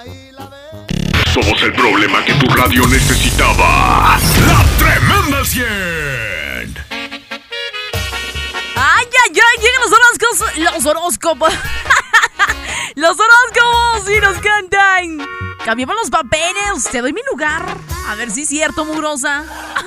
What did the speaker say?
Somos el problema que tu radio necesitaba. La Tremenda 100. ¡Ay, ay, ay! Llegan los horóscopos. Los horóscopos. Los horóscopos y nos cantan. Cambiamos los papeles. Te doy mi lugar. A ver si es cierto, mugrosa.